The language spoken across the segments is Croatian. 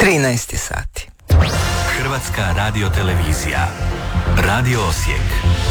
13 sati. Hrvatska radiotelevizija. Radio Osijek.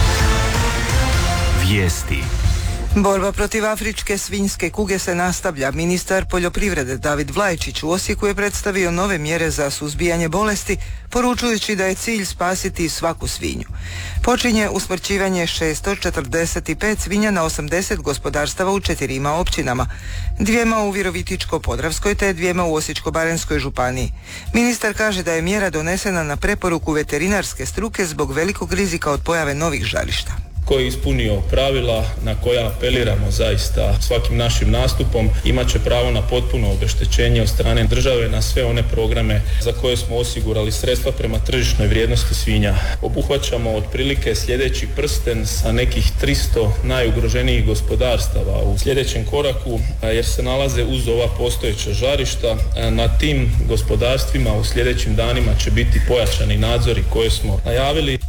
Vijesti. Borba protiv afričke svinjske kuge se nastavlja. Ministar poljoprivrede David Vlajčić u Osijeku je predstavio nove mjere za suzbijanje bolesti, poručujući da je cilj spasiti svaku svinju. Počinje usmrćivanje 645 svinja na 80 gospodarstava u 4 općinama, 2 u Virovitičko-podravskoj te 2 u Osječko-baranjskoj županiji. Ministar kaže da je mjera donesena na preporuku veterinarske struke zbog velikog rizika od pojave novih žarišta. Koji je ispunio pravila na koja apeliramo zaista svakim našim nastupom, imat će pravo na potpuno obeštećenje od strane države na sve one programe za koje smo osigurali sredstva prema tržišnoj vrijednosti svinja. Obuhvaćamo otprilike sljedeći prsten sa nekih 300 najugroženijih gospodarstava u sljedećem koraku, jer se nalaze uz ova postojeća žarišta. Na tim gospodarstvima u sljedećim danima će biti pojačani nadzori koje smo najavili.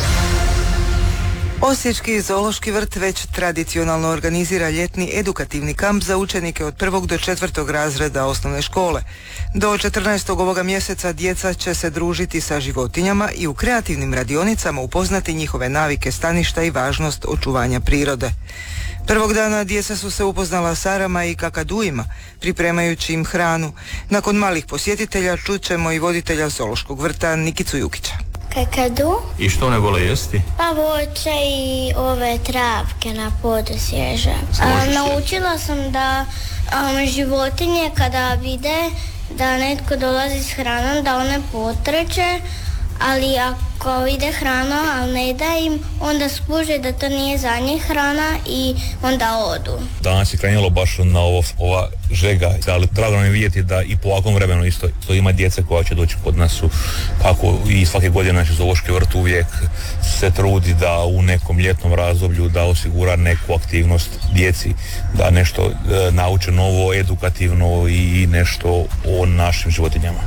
Osječki zoološki vrt već tradicionalno organizira ljetni edukativni kamp za učenike od 1. do 4. razreda osnovne škole. Do 14. ovoga mjeseca djeca će se družiti sa životinjama i u kreativnim radionicama upoznati njihove navike staništa i važnost očuvanja prirode. Prvog dana djeca su se upoznala s arama i kakadujima, pripremajući im hranu. Nakon malih posjetitelja čućemo i voditelja zoološkog vrta Nikicu Jukića. Kakadu. I što one vole jesti? Pa voće i ove travke na podu svježe. Naučila sam da životinje kada vide da netko dolazi s hranom da one potreće, ali ako vide hranu, ali ne da im, onda skuže da to nije za njih hrana i onda odu. Danas je krenulo baš na ova žega, ali drago nam je vidjeti da i po ovakvom vremenu isto ima djece koja će doći kod nas, kako i svake godine naš zoološki vrt uvijek se trudi da u nekom ljetnom razdoblju da osigura neku aktivnost djeci, da nešto nauče novo, edukativno i nešto o našim životinjama.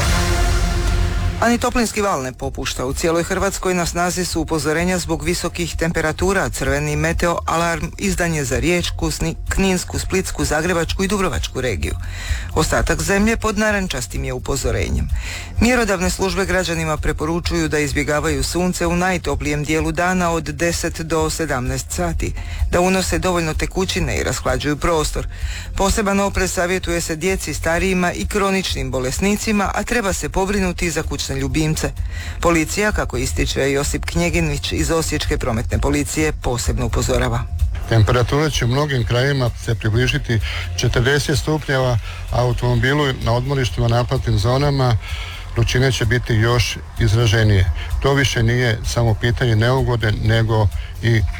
Ani toplinski val ne popušta. U cijeloj Hrvatskoj na snazi su upozorenja zbog visokih temperatura. Crveni meteo alarm izdan je za Riječku, Kninsku, Splitsku, Zagrebačku i Dubrovačku regiju. Ostatak zemlje pod narančastim je upozorenjem. Mjerodavne službe građanima preporučuju da izbjegavaju sunce u najtoplijem dijelu dana od 10 do 17 sati, da unose dovoljno tekućine i rashlađuju prostor. Poseban oprez savjetuje se djeci, starijima i kroničnim bolesnicima, a treba se pobrinuti za kućne ljubimce. Policija, kako ističe Josip Knjeginović iz Osječke prometne policije, posebno upozorava. Temperatura će u mnogim krajevima se približiti 40 stupnjeva, a automobilu na odmorištima, naplatnim zonama vrućine će biti još izraženije. To više nije samo pitanje neugode, nego i